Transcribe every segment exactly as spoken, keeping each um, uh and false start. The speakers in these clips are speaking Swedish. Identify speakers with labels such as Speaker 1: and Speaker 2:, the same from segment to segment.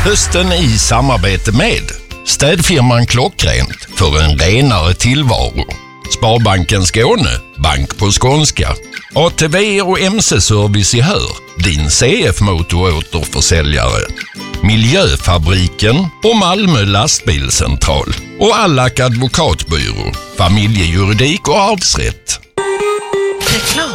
Speaker 1: Hösten i samarbete med städfirman Klockrent för en renare tillvaro. Sparbanken Skåne, bank på skånska. A T V och M C-service i Hör, din C F-motoråterförsäljare. Miljöfabriken och Malmö lastbilscentral. Och Allak advokatbyrå, familjejuridik och arvsrätt.
Speaker 2: Reklam.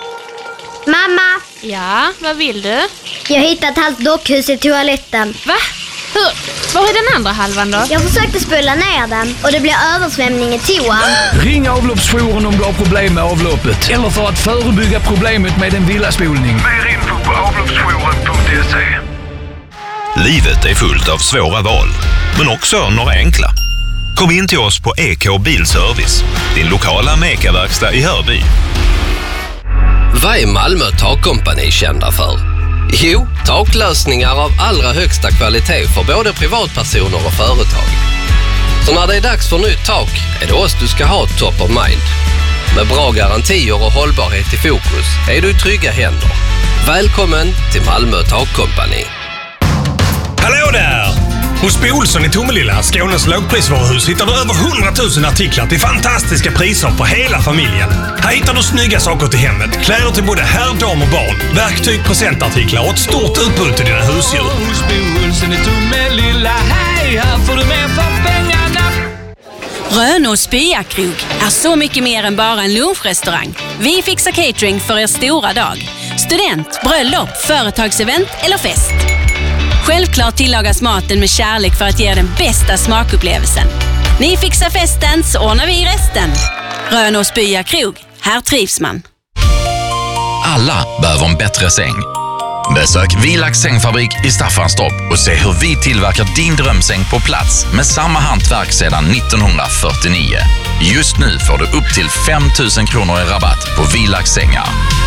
Speaker 3: Mamma!
Speaker 2: Ja, vad vill du?
Speaker 3: Jag har hittat ett halvt dockhus i toaletten.
Speaker 2: Va? Hur? Var är den andra halvan då?
Speaker 3: Jag försökte spola ner den och det blev översvämning i toan.
Speaker 4: Ring avloppsjouren om du har problem med avloppet. Eller för att förebygga problemet med en villaspolning.
Speaker 5: Mer info på avloppsjouren punkt se.
Speaker 6: Livet är fullt av svåra val, men också några enkla. Kom in till oss på E K Bilservice, din lokala mekaverkstad i Hörby.
Speaker 7: Vad är Malmö takkompani kända för? Jo, taklösningar av allra högsta kvalitet för både privatpersoner och företag. Så när det är dags för nytt tak är det oss du ska ha top of mind. Med bra garantier och hållbarhet i fokus är du i trygga händer. Välkommen till Malmö takkompani.
Speaker 8: Hallå där! Hos Bo Olsson i Tomelilla, Skånes lågprisvaruhus, hittar du över hundratusen artiklar till fantastiska priser på hela familjen. Här hittar du snygga saker till hemmet, kläder till både herr, dam och barn, verktyg, presentartiklar och ett stort utbud till dina husdjur.
Speaker 4: Hos Bo Olsson i Tomelilla, hej, här får du mer för pengarna.
Speaker 9: Rönås Byakrog är så mycket mer än bara en lunchrestaurang. Vi fixar catering för er stora dag. Student, bröllop, företagsevent eller fest. Självklart tillagas maten med kärlek för att ge den bästa smakupplevelsen. Ni fixar festen så ordnar vi resten. Rönås Byakrog, här trivs man.
Speaker 10: Alla behöver en bättre säng. Besök Vilax sängfabrik i Staffanstorp och se hur vi tillverkar din drömsäng på plats med samma hantverk sedan nittonhundrafyrtionio. Just nu får du upp till fem tusen kronor i rabatt på Vilax sängar.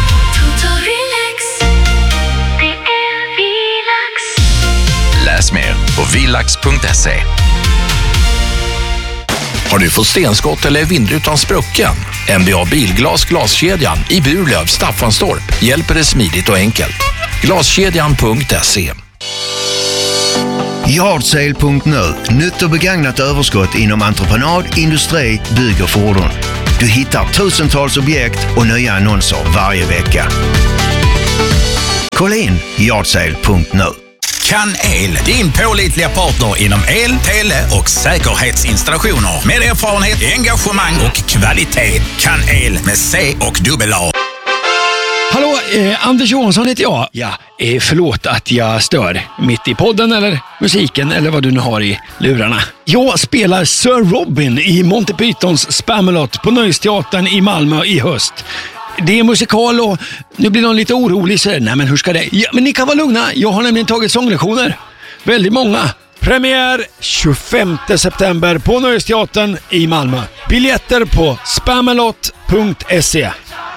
Speaker 10: Läs mer på vilax punkt se.
Speaker 4: Har du fått stenskott eller vindrutan sprucken? M B A Bilglas glaskedjan i Burlöv, Staffanstorp hjälper dig smidigt och enkelt. Glaskedjan punkt se.
Speaker 11: Yardsale punkt nu. Nytt och begagnat överskott inom entreprenad, industri, bygg och fordon. Du hittar tusentals objekt och nya annonser varje vecka. Kolla in yardsale punkt nu.
Speaker 12: Kan El, din pålitliga partner inom el, tele och säkerhetsinstallationer. Med erfarenhet, engagemang och kvalitet. Kan El med C och dubbel A.
Speaker 4: Hallå, eh, Anders Johansson heter jag. Ja, eh, förlåt att jag stör mitt i podden eller musiken eller vad du nu har i lurarna. Jag spelar Sir Robin i Monty Pythons Spamalot på Nöjesteatern i Malmö i höst. Det är musikal och nu blir någon lite orolig så nej men hur ska det? Ja, men ni kan vara lugna, jag har nämligen tagit sånglektioner. Väldigt många. Premiär tjugofemte september på Nöjesteatern i Malmö. Biljetter på spamalot punkt se.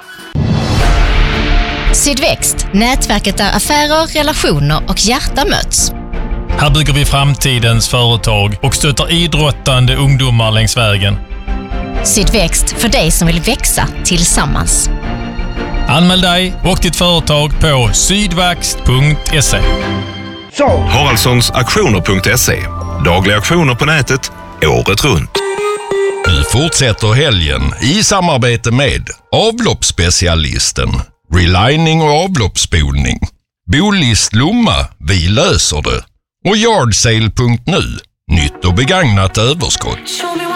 Speaker 13: Sydväxt, nätverket där affärer, relationer och hjärta möts.
Speaker 14: Här bygger vi framtidens företag och stöttar idrottande ungdomar längs vägen.
Speaker 13: Sydväxt för dig som vill växa tillsammans.
Speaker 14: Anmäl dig och ditt företag på sydväxt punkt se.
Speaker 6: Haraldssons auktioner punkt se. Dagliga auktioner på nätet, året runt.
Speaker 1: Nu fortsätter helgen i samarbete med avloppsspecialisten, relining och avloppsspolning. Bolist Lomma, vi löser det. Och yardsale punkt nu, nytt och begagnat överskott.